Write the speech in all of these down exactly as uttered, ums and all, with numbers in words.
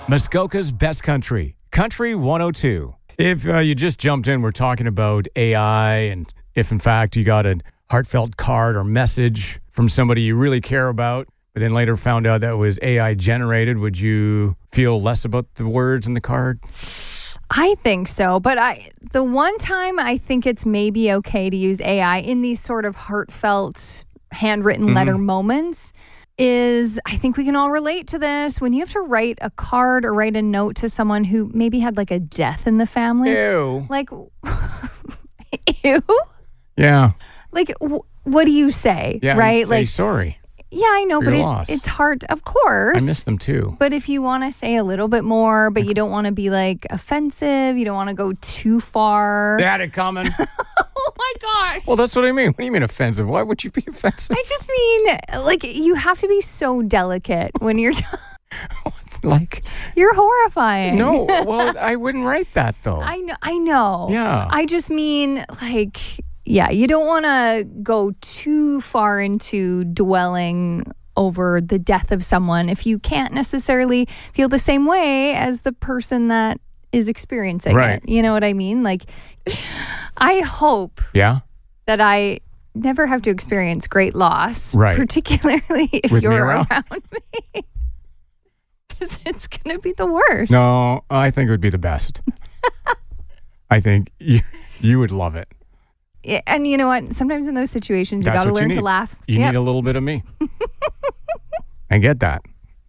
Muskoka's Best Country, Country one oh two. If uh, you just jumped in, we're talking about A I, and if in fact you got a heartfelt card or message from somebody you really care about, but then later found out that was A I generated, would you feel less about the words in the card? I think so, but I the one time I think it's maybe okay to use A I in these sort of heartfelt handwritten mm-hmm. letter moments is, I think we can all relate to this, when you have to write a card or write a note to someone who maybe had like a death in the family. Ew. Like, ew? Yeah. Like, w- what do you say, yeah, right? Say like, sorry. Yeah, I know, but it, it's hard, of course. I miss them too. But if you want to say a little bit more, but you don't want to be like offensive, you don't want to go too far. Had it coming. Oh my gosh. Well, that's what I mean. What do you mean offensive? Why would you be offensive? I just mean, like, you have to be so delicate when you're... T- What's like? You're horrifying. No, well, I wouldn't write that though. I know. I know. Yeah. I just mean, like... Yeah, you don't want to go too far into dwelling over the death of someone if you can't necessarily feel the same way as the person that is experiencing right. it. You know what I mean? Like, I hope yeah. that I never have to experience great loss, right. particularly if With you're me around, around me. Because it's going to be the worst. No, I think it would be the best. I think you, you would love it. And you know what? Sometimes in those situations, you got to learn to laugh. You yep. need a little bit of me. I get that.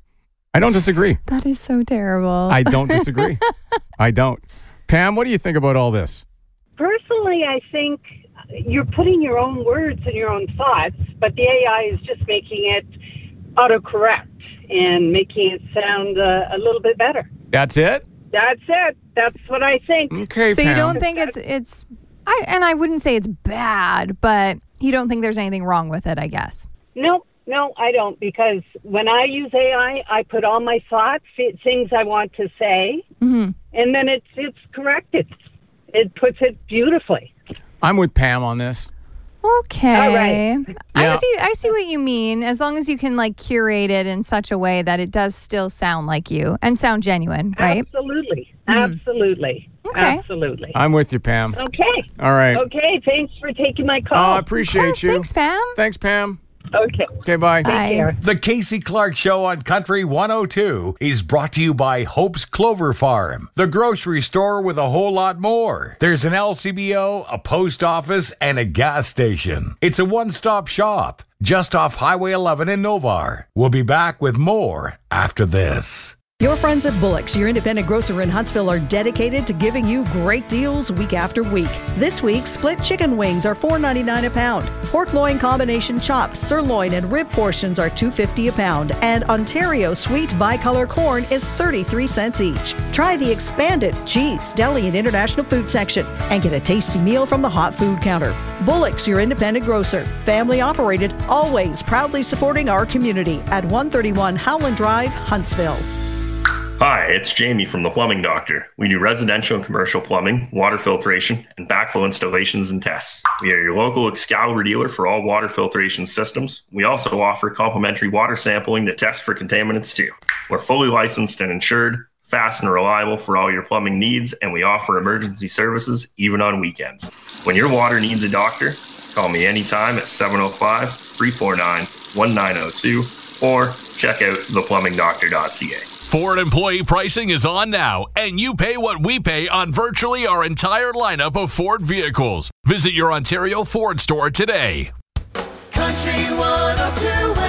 I don't disagree. That is so terrible. I don't disagree. I don't. Pam, what do you think about all this? Personally, I think you're putting your own words and your own thoughts, but the A I is just making it autocorrect and making it sound uh, a little bit better. That's it? That's it. That's what I think. Okay, So Pam. you don't think it's it's... I, and I wouldn't say it's bad, but you don't think there's anything wrong with it, I guess. No, no, I don't, because when I use A I, I put all my thoughts, things I want to say, mm-hmm. and then it's it's corrected. It puts it beautifully. I'm with Pam on this. Okay. All right. I Yeah. see I see what you mean, as long as you can like curate it in such a way that it does still sound like you and sound genuine, right? Absolutely. Mm-hmm. Absolutely. Okay. Absolutely. I'm with you, Pam. Okay. All right. Okay, thanks for taking my call. Oh, I appreciate course. you. Thanks, Pam. Thanks, Pam. Okay. Okay, bye. Bye. Take care. The Casey Clark Show on Country one oh two is brought to you by Hope's Clover Farm, the grocery store with a whole lot more. There's an L C B O, a post office, and a gas station. It's a one-stop shop just off Highway eleven in Novar. We'll be back with more after this. Your friends at Bullock's, your independent grocer in Huntsville, are dedicated to giving you great deals week after week. This week, split chicken wings are four ninety-nine a pound. Pork loin combination chops, sirloin, and rib portions are two fifty a pound. And Ontario sweet bicolor corn is thirty-three cents each. Try the expanded cheese, deli, and international food section and get a tasty meal from the hot food counter. Bullock's, your independent grocer. Family operated, always proudly supporting our community at one thirty-one Howland Drive, Huntsville. Hi, it's Jamie from The Plumbing Doctor. We do residential and commercial plumbing, water filtration, and backflow installations and tests. We are your local Excalibur dealer for all water filtration systems. We also offer complimentary water sampling to test for contaminants too. We're fully licensed and insured, fast and reliable for all your plumbing needs, and we offer emergency services even on weekends. When your water needs a doctor, call me anytime at seven oh five, three four nine, one nine oh two or check out the plumbing doctor dot c a. Ford employee pricing is on now, and you pay what we pay on virtually our entire lineup of Ford vehicles. Visit your Ontario Ford store today. Country one oh two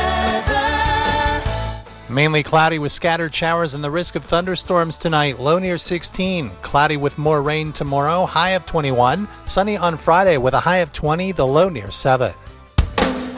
weather. Mainly cloudy with scattered showers and the risk of thunderstorms tonight. Low near sixteen. Cloudy with more rain tomorrow. High of twenty-one. Sunny on Friday with a high of twenty. The low near seven.